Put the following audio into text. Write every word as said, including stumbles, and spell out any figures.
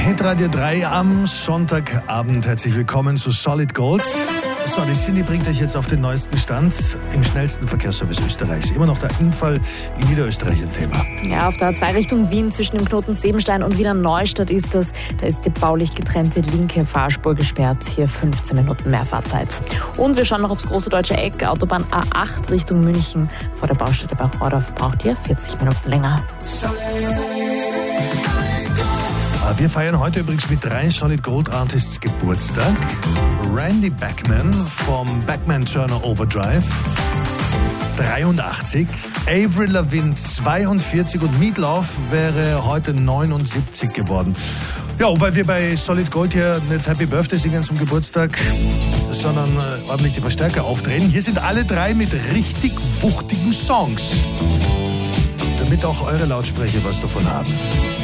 Hitradio drei am Sonntagabend. Herzlich willkommen zu Solid Gold. So, die Cindy bringt euch jetzt auf den neuesten Stand im schnellsten Verkehrsservice Österreichs. Immer noch der Unfall in Niederösterreich ein Thema. Ja, auf der A zwei Richtung Wien zwischen dem Knoten Sebenstein und Wiener Neustadt ist das. Da ist die baulich getrennte linke Fahrspur gesperrt. Hier fünfzehn Minuten mehr Fahrzeit. Und wir schauen noch aufs große deutsche Eck. Autobahn A acht Richtung München. Vor der Baustelle bei Rohrdorf braucht ihr vierzig Minuten länger. Wir feiern heute übrigens mit drei Solid Gold Artists Geburtstag. Randy Bachman vom Bachman Turner Overdrive, dreiundachtzig. Avril Lavigne, zweiundvierzig. Und Meatloaf wäre heute neunundsiebzig geworden. Ja, und weil wir bei Solid Gold hier nicht Happy Birthday singen zum Geburtstag, sondern äh, ordentlich die Verstärker aufdrehen. Hier sind alle drei mit richtig wuchtigen Songs, damit auch eure Lautsprecher was davon haben.